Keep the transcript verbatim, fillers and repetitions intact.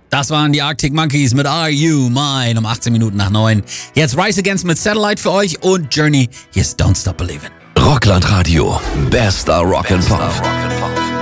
Das waren die Arctic Monkeys mit Are You Mine um achtzehn Minuten nach neun. Jetzt Rise Against mit Satellite für euch und Journey. Hier ist Don't Stop Believin'. Rockland Radio. Bester Rock'n'Pop.